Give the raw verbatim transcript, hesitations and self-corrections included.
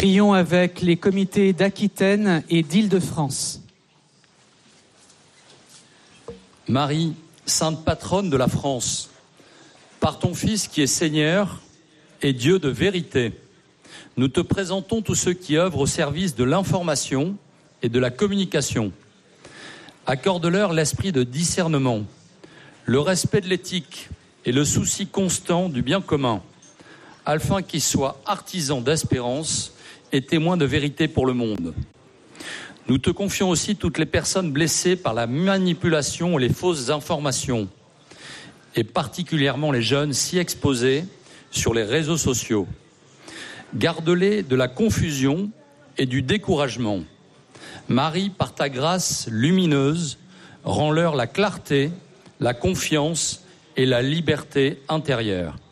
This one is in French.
Prions avec les comités d'Aquitaine et d'Île-de-France. Marie, sainte patronne de la France, par ton Fils qui est Seigneur et Dieu de vérité, nous te présentons tous ceux qui œuvrent au service de l'information et de la communication. Accorde-leur l'esprit de discernement, le respect de l'éthique et le souci constant du bien commun, afin qu'ils soient artisans d'espérance et témoins de vérité pour le monde. Nous te confions aussi toutes les personnes blessées par la manipulation et les fausses informations, et particulièrement les jeunes si exposés sur les réseaux sociaux. Garde-les de la confusion et du découragement. Marie, par ta grâce lumineuse, rends-leur la clarté, la confiance et la liberté intérieure.